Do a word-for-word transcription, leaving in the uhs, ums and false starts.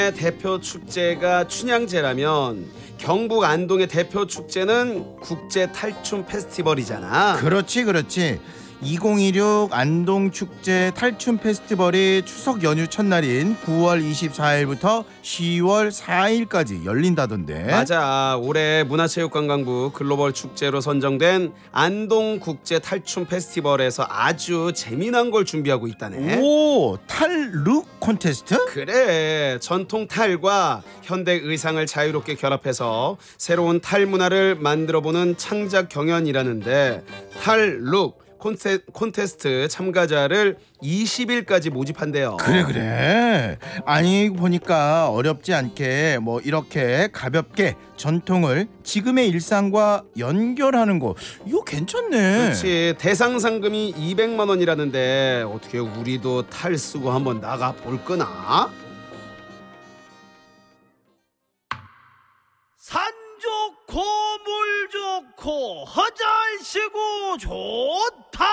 대표 축제가 춘향제라면 경북 안동의 대표 축제는 국제 탈춤 페스티벌이잖아. 그렇지 그렇지. 이천이십육 안동축제 탈춤 페스티벌이 추석 연휴 첫날인 구월 이십사일부터 시월 사일까지 열린다던데. 맞아. 올해 문화체육관광부 글로벌 축제로 선정된 안동국제 탈춤 페스티벌에서 아주 재미난 걸 준비하고 있다네. 오, 탈룩 콘테스트? 그래. 전통 탈과 현대 의상을 자유롭게 결합해서 새로운 탈 문화를 만들어보는 창작 경연이라는데, 탈룩 콘테, 콘테스트 참가자를 이십일까지 모집한대요. 그래 그래. 아니 보니까 어렵지 않게 뭐 이렇게 가볍게 전통을 지금의 일상과 연결하는 거, 이거 괜찮네. 그렇지. 대상 상금이 이백만 원이라는데 어떻게 우리도 탈 쓰고 한번 나가 볼 거나? 산 좋고 물 좋고 허잘 쉬고 좋다.